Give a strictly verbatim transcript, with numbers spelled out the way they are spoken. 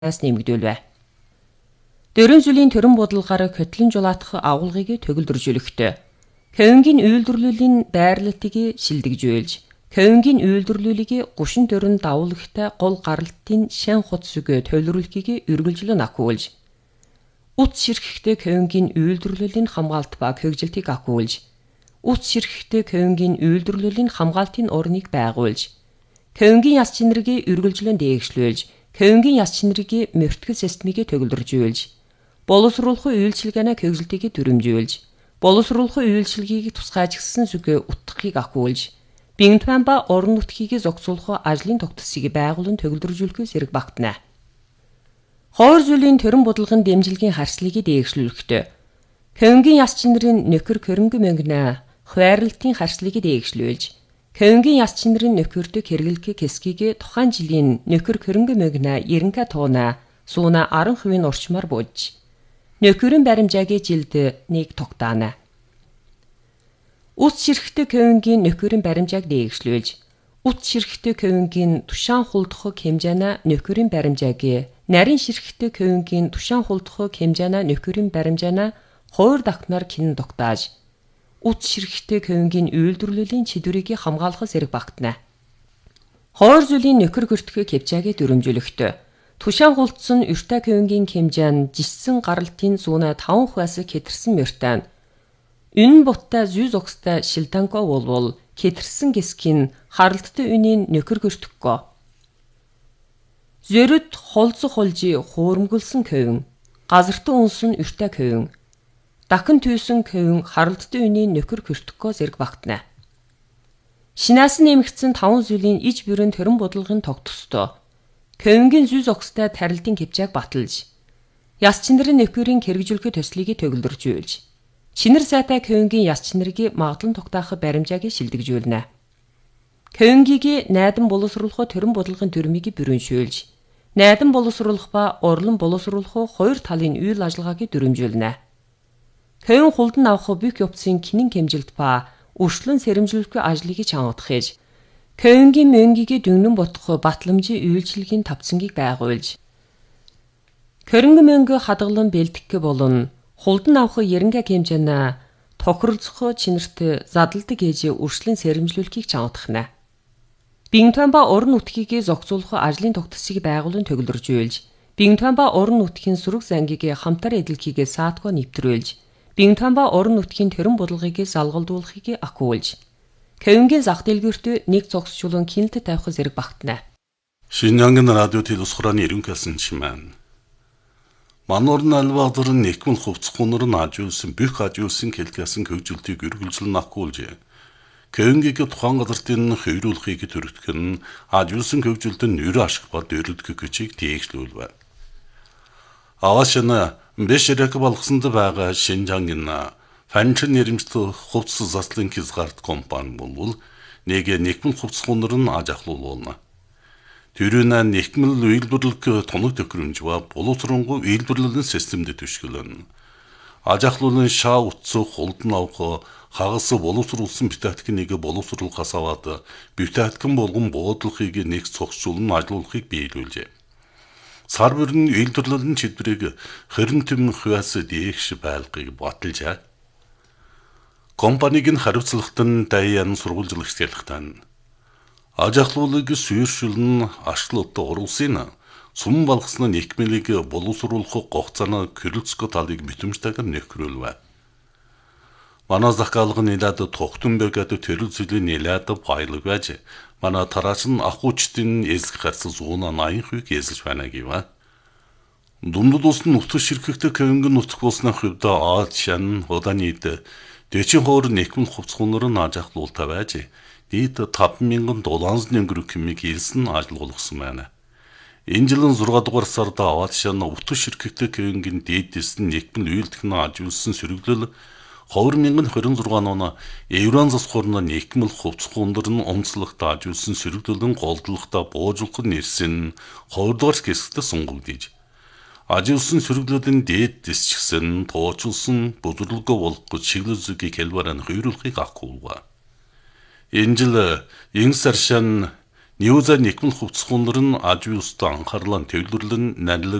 нэмэгдүүлвэ. Дөрвөн зүйлийн төрөн бодлогоор хөтлөн жулаатах агуулгыг төгөлдржүүлэхтэй. Кевингийн үйлдвэрлэлийн байрлалтыг шилдэгжүүлж, Кевингийн үйлдвэрлэлийг гушин төрөн давуулагтай гол гаралтын шан хуц зүгэ төлөвлөлтийг үргэлжлэн ахиулж, утас ширхэгтэй Кевингийн үйлдвэрлэлийн хамгаалт ба хөгжилтийг ахиулж, утас ширхэгтэй Кевингийн үйлдвэрлэлийн хамгаалтын орныг байгуулж, Кевингийн яс чинэрийг үргэлжлэн дээгшлүүлж, Кевингийн яс чинэрийг мөртгөл системийг төгөлдржүүлж, боловсруулах үйлчилгээний хөгжилтийг дүрмжүүлж, боловсруулах үйлчилгээг тусгайжгсан зүгэ утгахыг ахиулж, Бинтван ба орон нутгийг зохицуулах ажлын тогтцыг байгуулан төгөлдржүүлэхээс зэрэг багтана. Хоёр зүйлийн төрөн бодлогын дэмжлэгийн харьцлыг дээгшлүүлэхтэй. Кевингийн яс чинэрийн нөхөр хөрөнгө мөнгөнэ хуваарлалтын харьцлыг дээгшлүүлж, Кевингийн яс чинэрийн нөхөрдөг хэрэглэх хэсгийг тухайн жилийн нөхөр хөрөнгө мөнгөнэ ерөнхий туунаа сууна арван хувийн орчмаар бууж, нөхөрийн баримжааг жилд нэг тогтаана. Утас ширхэгтэй Кевингийн нөхөрийн баримжааг дээгшлүүлж, утас ширхэгтэй Кевингийн тушаан хулдах хэмжээна нөхөрийн баримжааг, нарийн ширхэгтэй Кевингийн тушаан хулдах хэмжээна нөхөрийн баримжаана хоёр дахнаар кинэн тогтааж, утас ширхэгтэй Кевингийн үйлдвэрлэлийн чиглэлийг хамгаалахаас зэрэг багтана. Хоёр зүйлийн нөхөр гөртгөө кепчааг дүрмжүүлэхтэй. Тушаан хулдсан урьтай Кевингийн хэмжээ нь жиссэн гаралтын сууна таван хувиас хэтэрсэн мөртään. Үнэн буттай зүй зогстой шилтанко болвол хэтэрсэн гисгин харалттай үнийн нөхөр гөртгөө. Зөрөд холзох холжи хуурмгулсан Кевин, газартан унсан урьтай Кевин, дахин түйсэн Кевин харалттай үнийн нөхөр гөртгөө зэрэг багтана. Шинаас нэмэгдсэн таван зүйлийн иж бүрэн төрөн бодлогын тогтцтой. Кевингийн зүй зогстой тарилтын кепчааг баталж, яс чинэрийн нөхөрийн хэрэгжүүлэх төслийг төгөлдржүүлж, чинэр сайтай Кевингийн яс чинэрийг магадлан тогтоох баримжааг шилдэгжүүлнэ. Кевингийг найдан боловсруулах төрөн бодлогын дүрмийг бүрэншүүлж, найдан боловсруулах ба орлон боловсруулах хоёр талын үйл ажиллагааг дүрмжүүлнэ. Кевин хулдан авах бүх явцын кинэн хэмжилт ба өршлөн сэрэмжлүүлэх ажлыг чангадах хийж, Кевингийн мөнгийг дүнгэн ботох батламжийн үйлчилгээний тавцангийг байгуулж, хөрөнгө мөнгө хадгалан бэлтгэх болон хулдан авах ерөнхий хэмжээнэ тохиролцох чинэрт задлалдаг ээж өршлөн сэрэмжлүүлэхийг чангадах нь. Бинтван ба орон нутгийг зохицуулах ажлын тогтцыг байгуулан төгөлдржүүлж, Бинтван ба орон нутгийн сүрэг зангийг хамтар эдлэхийг саатгүй нэвтрүүлж, Бинтван ба орон нутгийн төрөн бодлогыг залгалдуулахыг ахиулж, Кевингийн зах дэлгүүрт нэг зогсчулан кинэлтэд тавих зэрэг багтана. Шинжангийн радио телевиз хурааны ерөнхийлсөн чимэн. Манорн албадарын нэгмэл хувцхунар нь ажуулсан бүх ажуулсан хэлгээсэн хөгжилтийг үргэлжлэн ахиулж, Кевингийг тухайн газартын хөврүүлэхийг төрөгдөх нь ажуулсан хөгжилтөнд нэр ашиг ба дөрлөдөх гэчийг дээгшлүүлвэ. Авашна бэшэрэг болгосонд байгаа Шинжангийн фанчин нэрмжт хувцс заслын хязгаарт компани болвол нэг нэгмэл хувцхунар нь ажахлуулна. Тэрүүн нэгмэл үйлдвэрлэх тоног төхөөрөмж ба боловсронгуй үйлдвэрлэлийн системд төшгөлөн. Ажахлуулын шаа утсах хулдан авах хагас боловсруулсан битаатгыг боловсруулахаас аваад битаатган болгон буудлахыг нэг цогцолн ажлуулахыг биелүүлжээ. Сар бүрэн үйлдвэрлэлийн чиглэлийг хорин төмөн хувиас дээгш байлгахыг баталжээ. Компаниг нь хариуцлагатан даяан сургуульжлагч ялхтан. Ажахлуулыг сүйршүүлэн ашлууд оруулсан сум балгасны нэгмэлийг боловсруулах гогцааны Крыльцко талыг битэмжтэйгээр нөхрүүлвэ. Манай захиалга нэлээд тогтун бөгөөд төрөл зүйлийн нэлээд баялаг байж, манай тарааш нь ахуучдын эзэг харьцал зуuna наян хувийг эзэлж байна гэвэ. Дундад ус нь нутаг ширхэгтэй Кевингийн нутаг болсны хувьд Аал шан удаанид дэчин хоор нэгмэл хувцхунар нь ажахлуултай байж, нийт таван мянган доллар нэмгэр хэмиг хэлсэн ажлуулсан байна. Энэ жилийн зургаан дугаар сард Аал шан утас ширхэгтэй Кевингийн дээдэс нь нэгмэл үйлдэх нь ажуулсан сөрөглөл хоёр мянган хорин зургаан он Еврон засхуурна нэгмэл хувцхундар нь онцлогт ажуулсан сөрөглөлөн голдлохтой буужуулах нэрсэн хоёр дугаар хэсэгт сунгагдж, ажуулсан сөрөглөлийн дээд дэсчгсэн туучулсан бүзэрлэгөө болох чиглэл зүгийг хэлбэрэн хөврүүлэхийг ахгүйва. Энэ жил энэ сар шан Нийүзэ никмэл хувцсгундар нь аж үстэй анхаарлаа төвлөрлөн нарилэг